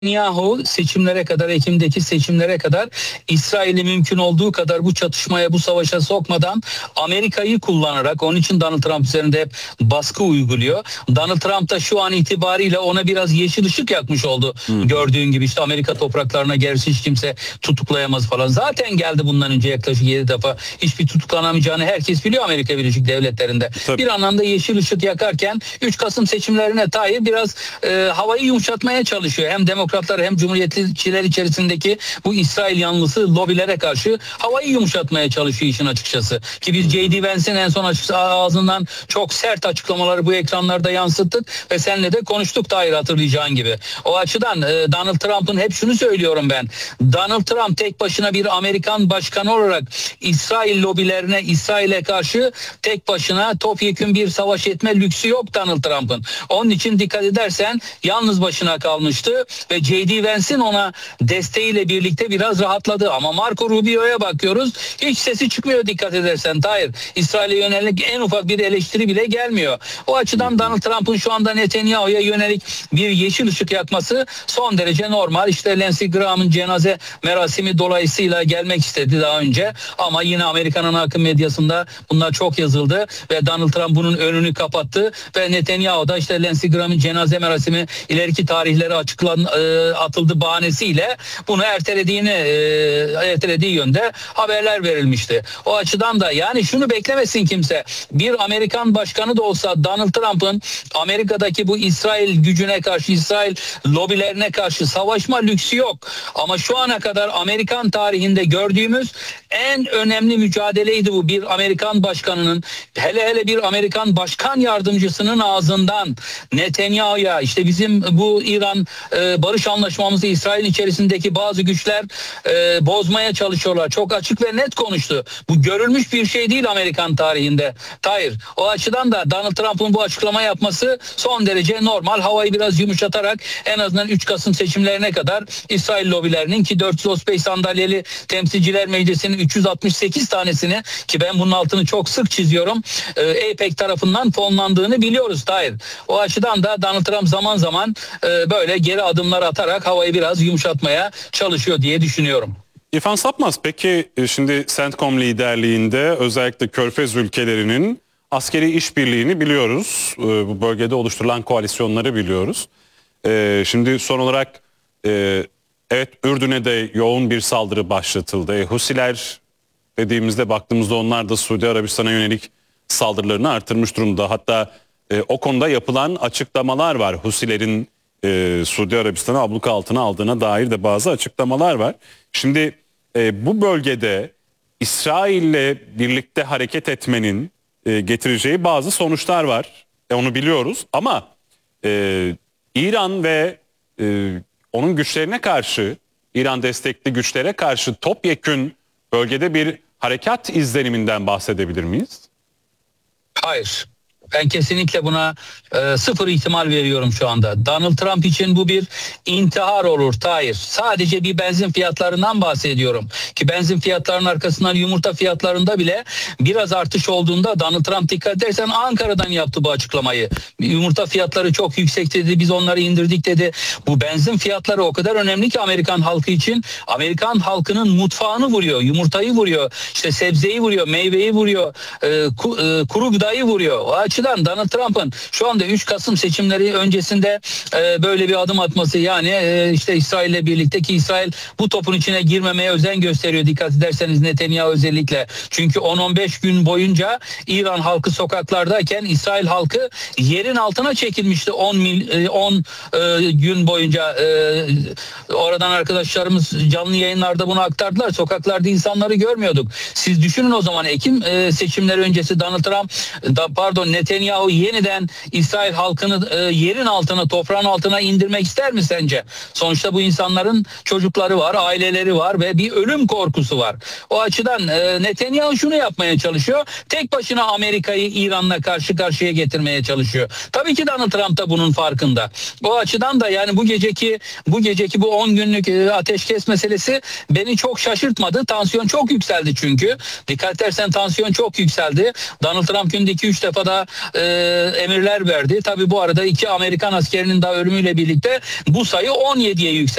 Netanyahu seçimlere kadar, Ekim'deki seçimlere kadar İsrail'i mümkün olduğu kadar bu çatışmaya, bu savaşa sokmadan Amerika'yı kullanarak, onun için Donald Trump üzerinde hep baskı uyguluyor. Donald Trump da şu an itibariyle ona biraz yeşil ışık yakmış oldu. Gördüğün gibi işte Amerika topraklarına gelirse hiç kimse tutuklayamaz falan. Zaten geldi bundan önce yaklaşık 7 defa. Hiçbir tutuklanamayacağını herkes biliyor Amerika Birleşik Devletleri'nde. Tabii. Bir anlamda yeşil ışık yakarken 3 Kasım seçimlerine dair biraz havayı yumuşatmaya çalışıyor. Hem demokratlar hem cumhuriyetçiler içerisindeki bu İsrail yanlısı lobilere karşı havayı yumuşatmaya çalışıyor işin açıkçası. Ki biz J.D. Vance'in en son ağzından çok sert açıklamaları bu ekranlarda yansıttık ve seninle de konuştuk Tahir, hatırlayacağın gibi. O açıdan Donald Trump'ın hep şunu söylüyorum ben. Donald Trump tek başına bir Amerikan başkanı olarak İsrail lobilerine, İsrail'e karşı tek başına topyekün bir savaş etme lüksü yok Donald Trump'ın. Onun için dikkat edersen yalnız başına kalmıştı ve J.D. Vance'in ona desteğiyle birlikte biraz rahatladı. Ama Marco Rubio'ya bakıyoruz. Hiç sesi çıkmıyor dikkat edersen Tahir. İsrail'e yönelik en ufak bir eleştiri bile gelmiyor. O açıdan Donald Trump'ın şu anda Netanyahu'ya yönelik bir yeşil ışık yakması son derece normal. İşte Lindsey Graham'ın cenaze merasimi dolayısıyla gelmek istedi daha önce. Ama yine Amerika'nın akım medyasında bunlar çok yazıldı ve Donald Trump bunun önünü kapattı ve Netanyahu da işte Lindsey Graham'ın cenaze merasimi ileriki tarihleri atıldı bahanesiyle bunu ertelediği yönde haberler verilmişti. O açıdan da yani şunu beklemesin kimse. Bir Amerikan başkanı da olsa Donald Trump'ın Amerika'daki bu İsrail gücüne karşı, İsrail lobilerine karşı savaşma lüksü yok. Ama şu ana kadar Amerikan tarihinde gördüğümüz en önemli mücadeleydi bu. Bir Amerikan başkanının, hele bir Amerikan başkan yardımcısının ağzından Netanyahu'ya işte bizim bu İran barış anlaşmamızı İsrail içerisindeki bazı güçler bozmaya çalışıyorlar. Çok açık ve net konuştu. Bu görülmüş bir şey değil Amerikan tarihinde. Tahir. O açıdan da Donald Trump'ın bu açıklama yapması son derece normal. Havayı biraz yumuşatarak en azından 3 Kasım seçimlerine kadar İsrail lobilerinin ki 435 sandalyeli Temsilciler Meclisi'nin 368 tanesini ki ben bunun altını çok sık çiziyorum AIPAC tarafından fonlandığını biliyoruz Tahir. O açıdan da Donald Trump zaman zaman böyle geri adımlar atarak havayı biraz yumuşatmaya çalışıyor diye düşünüyorum. İrfan Sapmaz, peki şimdi CENTCOM liderliğinde özellikle Körfez ülkelerinin askeri işbirliğini biliyoruz. Bu bölgede oluşturulan koalisyonları biliyoruz. Şimdi son olarak evet, Ürdün'e de yoğun bir saldırı başlatıldı. Husiler dediğimizde baktığımızda onlar da Suudi Arabistan'a yönelik saldırılarını artırmış durumda. Hatta o konuda yapılan açıklamalar var. Husilerin Suudi Arabistan'ı abluka altına aldığına dair de bazı açıklamalar var. Şimdi bu bölgede İsrail'le birlikte hareket etmenin getireceği bazı sonuçlar var. Onu biliyoruz ama İran ve onun güçlerine karşı, İran destekli güçlere karşı topyekün bölgede bir harekat izleniminden bahsedebilir miyiz? Hayır. Ben kesinlikle buna sıfır ihtimal veriyorum şu anda. Donald Trump için bu bir intihar olur Tahir. Sadece bir benzin fiyatlarından bahsediyorum. Ki benzin fiyatlarının arkasından yumurta fiyatlarında bile biraz artış olduğunda Donald Trump dikkat edersen Ankara'dan yaptı bu açıklamayı. Yumurta fiyatları çok yüksek dedi, biz onları indirdik dedi. Bu benzin fiyatları o kadar önemli ki Amerikan halkı için. Amerikan halkının mutfağını vuruyor, yumurtayı vuruyor, işte sebzeyi vuruyor, meyveyi vuruyor, kuru gıdayı vuruyor. O açıdan Donald Trump'ın şu anda 3 Kasım seçimleri öncesinde böyle bir adım atması yani işte İsrail'le birlikte ki İsrail bu topun içine girmemeye özen gösteriyor dikkat ederseniz Netanyahu özellikle. Çünkü 10-15 gün boyunca İran halkı sokaklardayken İsrail halkı yerin altına çekilmişti 10 gün boyunca. Oradan arkadaşlarımız canlı yayınlarda bunu aktardılar. Sokaklarda insanları görmüyorduk. Siz düşünün o zaman Ekim seçimleri öncesi Donald Trump Netanyahu yeniden İsrail halkını yerin altına, toprağın altına indirmek ister mi sence? Sonuçta bu insanların çocukları var, aileleri var ve bir ölüm korkusu var. O açıdan Netanyahu şunu yapmaya çalışıyor. Tek başına Amerika'yı İran'la karşı karşıya getirmeye çalışıyor. Tabii ki Donald Trump da bunun farkında. O açıdan da yani bu geceki bu 10 günlük ateşkes meselesi beni çok şaşırtmadı. Tansiyon çok yükseldi çünkü. Dikkat edersen tansiyon çok yükseldi. Donald Trump günde 2-3 defa da emirler verdi. Tabii bu arada 2 Amerikan askerinin daha ölümüyle birlikte bu sayı 17'ye yükseldi.